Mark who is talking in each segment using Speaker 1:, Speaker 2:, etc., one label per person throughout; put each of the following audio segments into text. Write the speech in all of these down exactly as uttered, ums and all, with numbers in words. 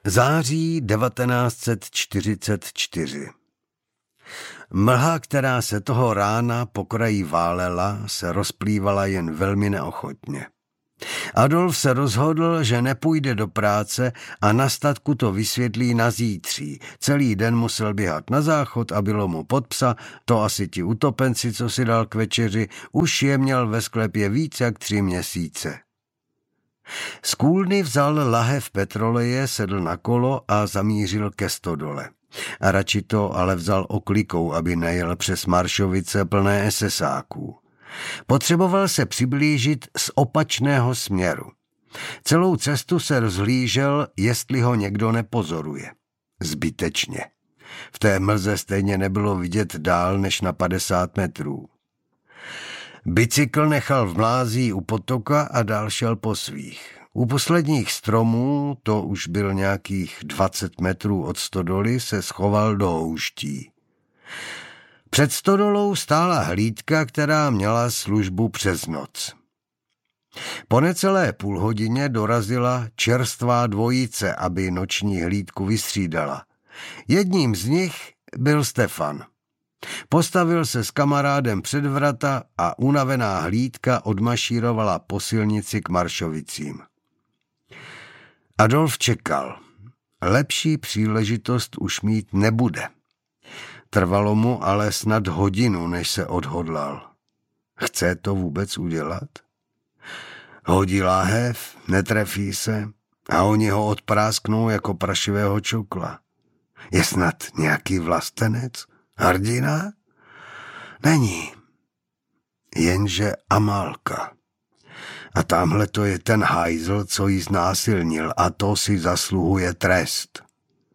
Speaker 1: Září devatenáct set čtyřicet čtyři. Mlha, která se toho rána po kraji válela, se rozplývala jen velmi neochotně. Adolf se rozhodl, že nepůjde do práce a na statku to vysvětlí na zítří. Celý den musel běhat na záchod a bylo mu pod psa, to asi ti utopenci, co si dal k večeři, už je měl ve sklepě víc jak tři měsíce. Z kůlny vzal lahev petroleje, sedl na kolo a zamířil ke stodole. A radši to ale vzal oklikou, aby nejel přes Maršovice plné esesáků. Potřeboval se přiblížit z opačného směru. Celou cestu se rozhlížel, jestli ho někdo nepozoruje. Zbytečně. V té mlze stejně nebylo vidět dál než na padesát metrů. Bicykl nechal v mlází u potoka a dál šel po svých. U posledních stromů, to už byl nějakých dvacet metrů od stodoly, se schoval do houští. Před stodolou stála hlídka, která měla službu přes noc. Po necelé půl hodině dorazila čerstvá dvojice, aby noční hlídku vystřídala. Jedním z nich byl Stefan. Postavil se s kamarádem před vrata a unavená hlídka odmašírovala po silnici k Maršovicím. Adolf čekal. Lepší příležitost už mít nebude. Trvalo mu ale snad hodinu, než se odhodlal. Chce to vůbec udělat? Hodí láhev, netrefí se a oni ho odprásknou jako prašivého čukla. Je snad nějaký vlastenec? Hrdina? Není. Jenže Amálka. A tamhle to je ten hajzl, co ji znásilnil, a to si zasluhuje trest.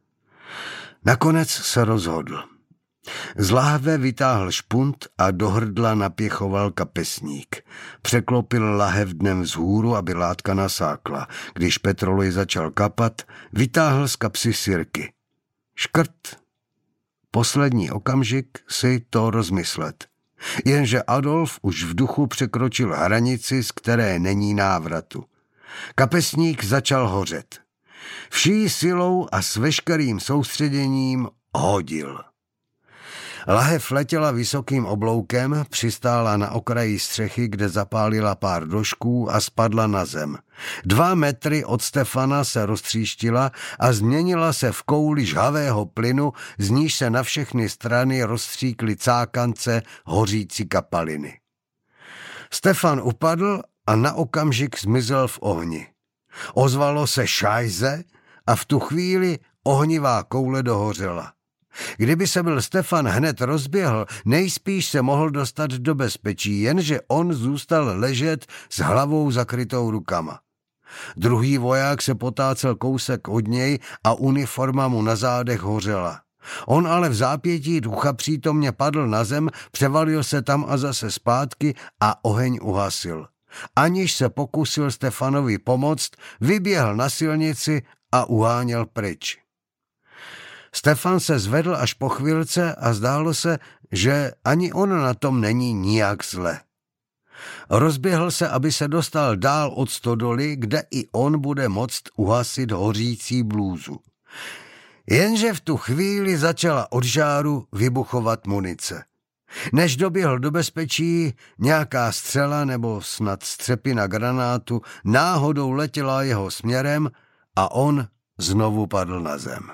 Speaker 1: Nakonec se rozhodl. Z lahve vytáhl špunt a do hrdla napěchoval kapesník. Překlopil lahev dnem vzhůru, aby látka nasákla. Když petrolej začal kapat, vytáhl z kapsy sirky. Škrt. Poslední okamžik si to rozmyslet. Jenže Adolf už v duchu překročil hranici, z které není návratu. Kapesník začal hořet. Vší silou a s veškerým soustředěním hodil. Lahev letěla vysokým obloukem, přistála na okraji střechy, kde zapálila pár došků a spadla na zem. Dva metry od Stefana se roztříštila a změnila se v kouli žhavého plynu, z níž se na všechny strany rozstříkly cákance hořící kapaliny. Stefan upadl a na okamžik zmizel v ohni. Ozvalo se šajze a v tu chvíli ohnivá koule dohořela. Kdyby se byl Stefan hned rozběhl, nejspíš se mohl dostat do bezpečí, jenže on zůstal ležet s hlavou zakrytou rukama. Druhý voják se potácel kousek od něj a uniforma mu na zádech hořela. On ale v zápětí ducha přítomně padl na zem, převalil se tam a zase zpátky a oheň uhasil. Aniž se pokusil Stefanovi pomoct, vyběhl na silnici a uháněl pryč. Stefan se zvedl až po chvilce a zdálo se, že ani on na tom není nijak zle. Rozběhl se, aby se dostal dál od stodoly, kde i on bude moct uhasit hořící blůzu. Jenže v tu chvíli začala od žáru vybuchovat munice. Než doběhl do bezpečí, nějaká střela nebo snad střepina granátu náhodou letěla jeho směrem a on znovu padl na zem.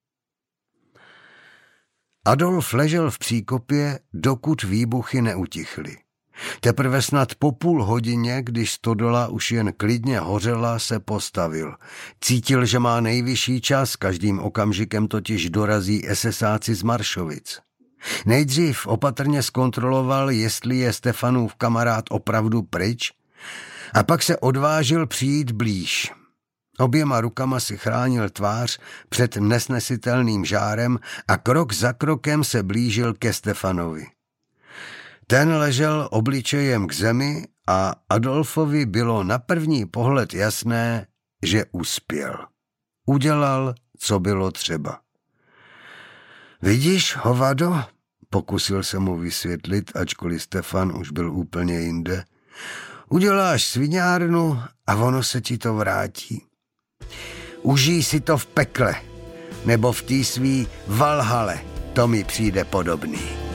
Speaker 1: Adolf ležel v příkopě, dokud výbuchy neutichly. Teprve snad po půl hodině, když stodola už jen klidně hořela, se postavil. Cítil, že má nejvyšší čas, každým okamžikem totiž dorazí esesáci z Maršovic. Nejdřív opatrně zkontroloval, jestli je Stefanův kamarád opravdu pryč, a pak se odvážil přijít blíž. Oběma rukama si chránil tvář před nesnesitelným žárem a krok za krokem se blížil ke Stefanovi. Ten ležel obličejem k zemi a Adolfovi bylo na první pohled jasné, že uspěl. Udělal, co bylo třeba. Vidíš, hovado? Pokusil se mu vysvětlit, ačkoliv Stefan už byl úplně jinde. Uděláš sviňárnu a ono se ti to vrátí. Užij si to v pekle, nebo v té svý Valhale, to mi přijde podobný.